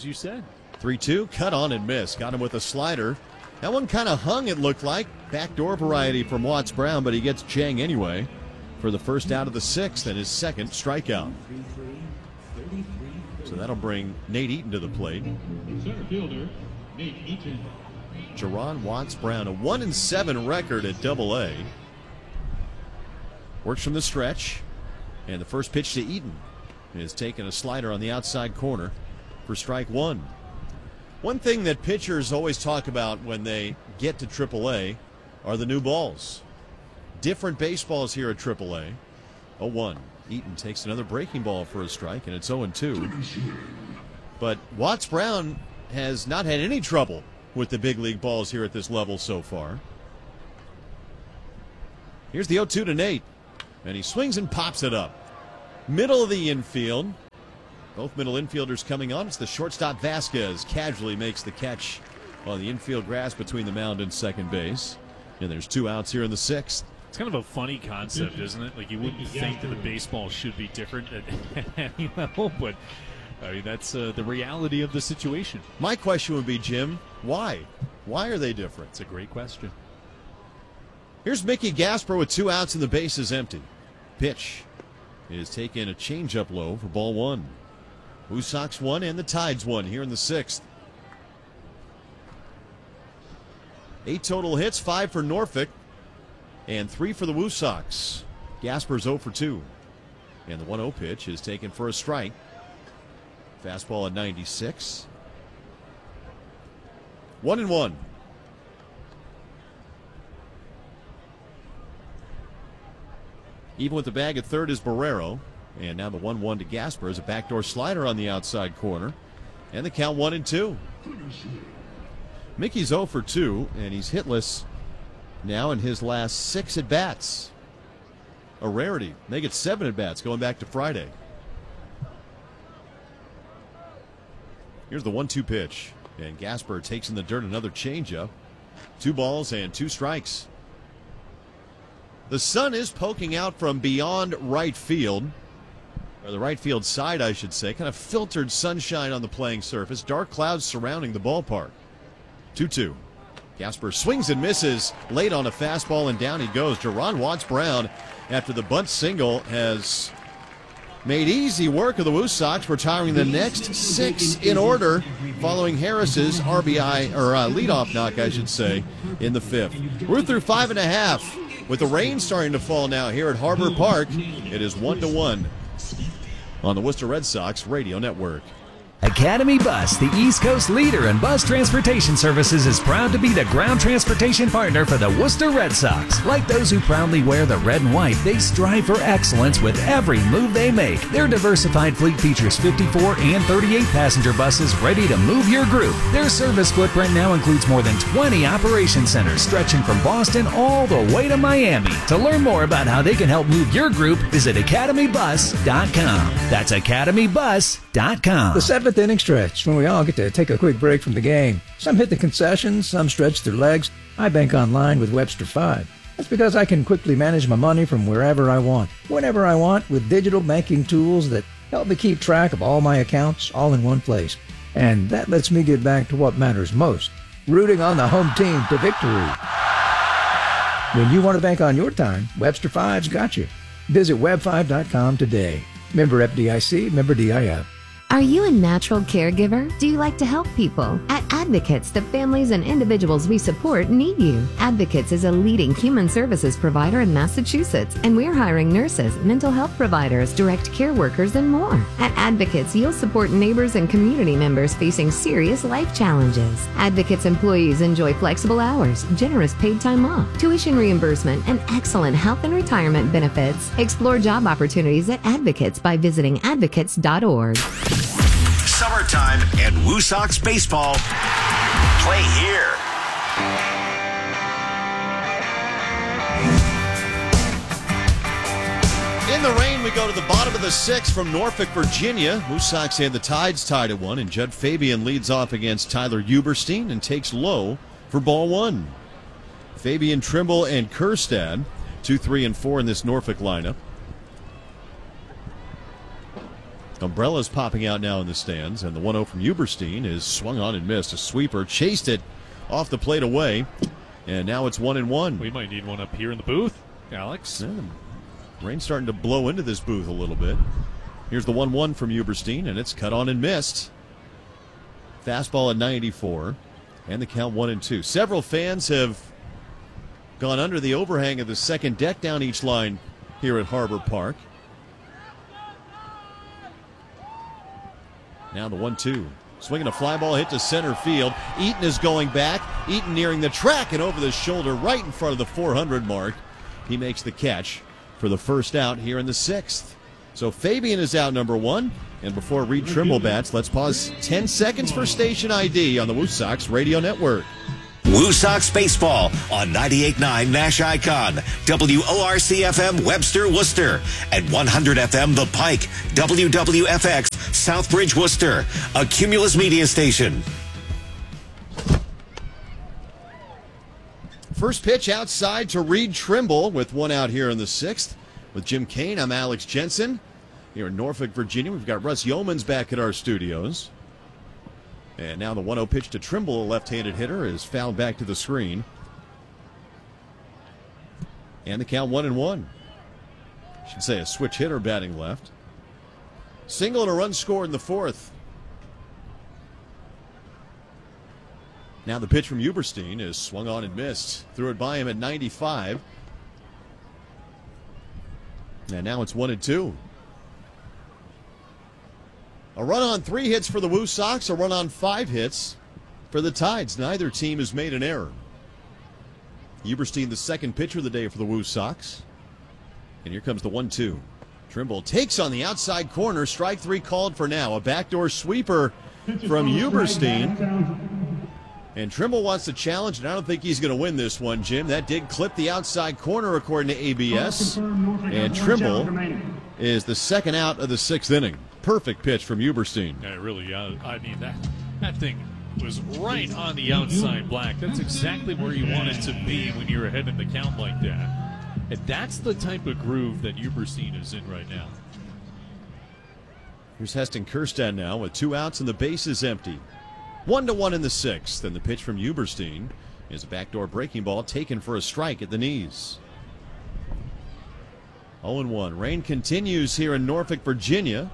as you said. 3-2, cut on and miss. Got him with a slider. That one kind of hung, it looked like. Backdoor variety from Watts Brown, but he gets Chang anyway for the first out of the sixth and his second strikeout. So that'll bring Nate Eaton to the plate. Center fielder, Nate Eaton. Jerron Watts Brown, a 1-7 record at Double-A. Works from the stretch, and the first pitch to Eaton is taking a slider on the outside corner for strike one. One thing that pitchers always talk about when they get to AAA are the new balls. Different baseballs here at AAA. 0-1. Eaton takes another breaking ball for a strike, and it's 0-2. But Watts Brown has not had any trouble with the big league balls here at this level so far. Here's the 0-2 to Nate, and he swings and pops it up. Middle of the infield. Both middle infielders coming on. It's the shortstop Vasquez. Casually makes the catch on the infield grass between the mound and second base. And there's 2 outs here in the sixth. It's kind of a funny concept, isn't it? Like, you wouldn't think that the baseball should be different at any level, but I mean, that's the reality of the situation. My question would be, Jim, why? Why are they different? It's a great question. Here's Mickey Gasper with 2 outs and the base is empty. Pitch is taking a changeup low for ball one. Woo Sox won and the Tides won here in the sixth. 8 total hits, 5 for Norfolk, and 3 for the Woo Sox. Gasper's 0 for 2. And the 1-0 pitch is taken for a strike. Fastball at 96. 1-1. Even with the bag at third is Barrero. And now the 1-1 to Gasper is a backdoor slider on the outside corner. And the count 1-2. Mickey's 0 for 2, and he's hitless now in his last 6 at-bats. A rarity. They get 7 at-bats going back to Friday. Here's the 1-2 pitch. And Gasper takes in the dirt another changeup. 2 balls and 2 strikes. The sun is poking out from beyond right field. Or the right field side, I should say. Kind of filtered sunshine on the playing surface. Dark clouds surrounding the ballpark. 2-2. Gasper swings and misses late on a fastball, and down he goes. Jerron Watts Brown, after the bunt single, has made easy work of the Woo Sox, retiring the next 6 in order following Harris's RBI, or leadoff knock, I should say, in the 5th. We're through 5.5. With the rain starting to fall now here at Harbor Park, it is 1-1 on the Worcester Red Sox Radio Network. Academy Bus, the East Coast leader in bus transportation services, is proud to be the ground transportation partner for the Worcester Red Sox. Like those who proudly wear the red and white, they strive for excellence with every move they make. Their diversified fleet features 54 and 38 passenger buses ready to move your group. Their service footprint now includes more than 20 operation centers stretching from Boston all the way to Miami. To learn more about how they can help move your group, visit academybus.com. That's academybus.com. The 7th inning stretch, when we all get to take a quick break from the game. Some hit the concessions, some stretch their legs. I bank online with Webster 5. That's because I can quickly manage my money from wherever I want, whenever I want, with digital banking tools that help me keep track of all my accounts all in one place. And that lets me get back to what matters most, rooting on the home team to victory. When you want to bank on your time, Webster 5's got you. Visit web5.com today. Member FDIC, member DIF. Are you a natural caregiver? Do you like to help people? At Advocates, the families and individuals we support need you. Advocates is a leading human services provider in Massachusetts, and we're hiring nurses, mental health providers, direct care workers, and more. At Advocates, you'll support neighbors and community members facing serious life challenges. Advocates employees enjoy flexible hours, generous paid time off, tuition reimbursement, and excellent health and retirement benefits. Explore job opportunities at Advocates by visiting advocates.org. Summertime and Woo Sox baseball. Play here. In the rain, we go to the bottom of the 6th from Norfolk, Virginia. Woo Sox and the Tides tied at 1, and Judd Fabian leads off against Tyler Huberstein and takes low for ball 1. Fabian, Trimble, and Kerstad, 2, 3, and 4 in this Norfolk lineup. Umbrellas popping out now in the stands, and the 1-0 from Huberstein is swung on and missed. A sweeper chased it off the plate away, and now it's 1-1. We might need one up here in the booth, Alex. Yeah, rain's starting to blow into this booth a little bit. Here's the 1-1 from Huberstein, and it's cut on and missed. Fastball at 94, and the count 1-2. Several fans have gone under the overhang of the second deck down each line here at Harbor Park. Now the 1-2. Swinging a fly ball hit to center field. Eaton is going back. Eaton nearing the track and over the shoulder right in front of the 400 mark. He makes the catch for the first out here in the 6th. So Fabian is out number 1. And before Reed Trimble bats, let's pause 10 seconds for station ID on the Woo Sox Radio Network. Woo Sox Baseball on 98.9 Nash Icon, WORC-FM Webster, Worcester, and 100 FM The Pike, WWFX Southbridge, Worcester, a Cumulus media station. First pitch outside to Reed Trimble with one out here in the 6th. With Jim Kane, I'm Alex Jensen. Here in Norfolk, Virginia, we've got Russ Yeomans back at our studios. And now the 1-0 pitch to Trimble, a left-handed hitter, is fouled back to the screen. And the count 1-1. Should say a switch hitter batting left. Single and a run scored in the 4th. Now the pitch from Huberstein is swung on and missed. Threw it by him at 95. And now it's 1-2. A run on 3 hits for the Woo Sox, a run on 5 hits for the Tides. Neither team has made an error. Huberstein, the second pitcher of the day for the Woo Sox. And here comes the 1-2. Trimble takes on the outside corner. Strike 3 called for now. A backdoor sweeper from Huberstein. And Trimble wants to challenge, and I don't think he's going to win this one, Jim. That did clip the outside corner according to ABS. And Trimble is the second out of the 6th inning. Perfect pitch from Huberstein. Yeah, really. I mean, that thing was right on the outside black. That's exactly where you want it to be when you're ahead in the count like that. And that's the type of groove that Huberstein is in right now. Here's Heston Kjerstad now with 2 outs and the base is empty. 1-1 in the 6th, and the pitch from Huberstein is a backdoor breaking ball taken for a strike at the knees. 0-1. Rain continues here in Norfolk, Virginia.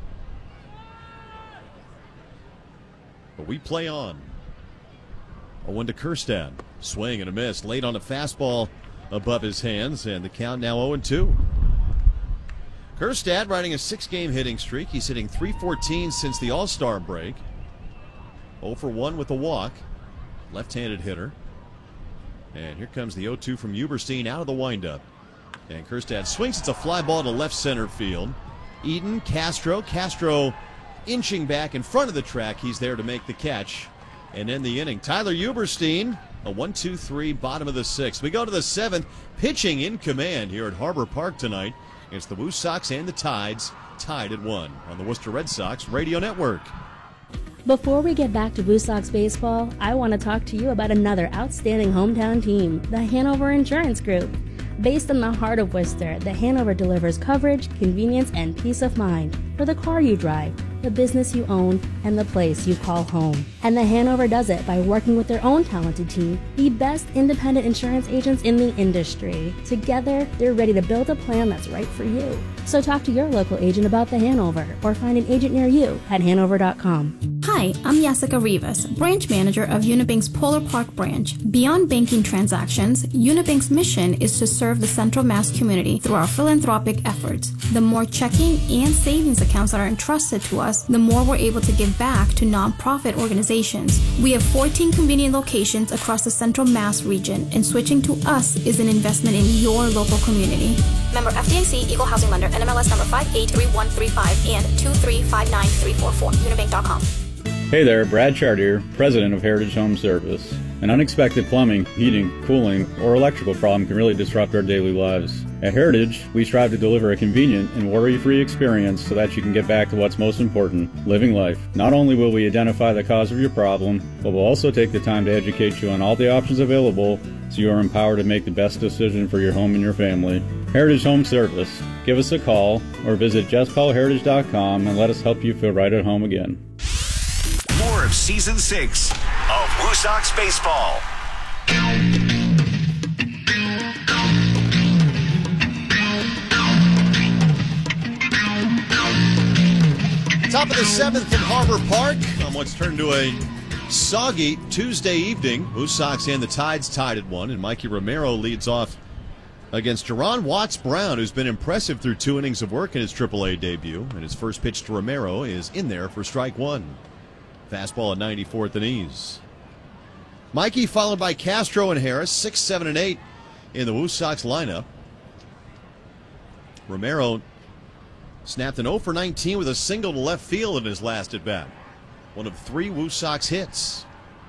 But we play on. 0-1 to Kjerstad. Swing and a miss. Late on a fastball above his hands, and the count now 0-2. Kjerstad riding a 6-game hitting streak. He's hitting .314 since the All-Star break. 0 for 1 with a walk. Left-handed hitter. And here comes the 0-2 from Huberstein out of the windup. And Kjerstad swings. It's a fly ball to left center field. Eden, Castro inching back in front of the track. He's there to make the catch and end the inning. Tyler Huberstein, a 1-2-3, bottom of the 6th. We go to the 7th. Pitching in command here at Harbor Park tonight. It's the Woo Sox and the Tides tied at 1 on the Worcester Red Sox Radio Network. Before we get back to Woo Sox baseball, I want to talk to you about another outstanding hometown team, the Hanover Insurance Group. Based in the heart of Worcester, the Hanover delivers coverage, convenience, and peace of mind for the car you drive, the business you own, and the place you call home. And the Hanover does it by working with their own talented team, the best independent insurance agents in the industry. Together, they're ready to build a plan that's right for you. So talk to your local agent about the Hanover or find an agent near you at hanover.com. Hi, I'm Jessica Rivas, branch manager of Unibank's Polar Park branch. Beyond banking transactions, Unibank's mission is to serve the Central Mass community through our philanthropic efforts. The more checking and savings accounts that are entrusted to us, the more we're able to give back to nonprofit organizations. We have 14 convenient locations across the Central Mass region, and switching to us is an investment in your local community. Member FDIC, Equal Housing Lender, NMLS number 583135 and 2359344, Unibank.com. Hey there, Brad Chartier, president of Heritage Home Service. An unexpected plumbing, heating, cooling, or electrical problem can really disrupt our daily lives. At Heritage, we strive to deliver a convenient and worry-free experience so that you can get back to what's most important, living life. Not only will we identify the cause of your problem, but we'll also take the time to educate you on all the options available so you are empowered to make the best decision for your home and your family. Heritage Home Service. Give us a call or visit justcallheritage.com and let us help you feel right at home again. More of Season 6 of Woo Sox Baseball. Top of the 7th in Harbor Park on what's turned to a soggy Tuesday evening. Woo Sox and the Tides tied at 1, and Mikey Romero leads off against Jerron Watts-Brown, who's been impressive through 2 innings of work in his AAA debut. And his first pitch to Romero is in there for strike 1. Fastball at 94th and ease. Mikey followed by Castro and Harris, 6, 7, and 8 in the Woo Sox lineup. Romero snapped an 0 for 19 with a single to left field in his last at bat. One of 3 Woo Sox hits.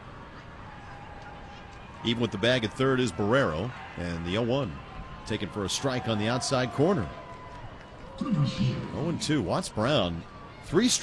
Even with the bag at third is Barrero, and the 0-1 taken for a strike on the outside corner. 0-2. Watts-Brown, 3 strikes.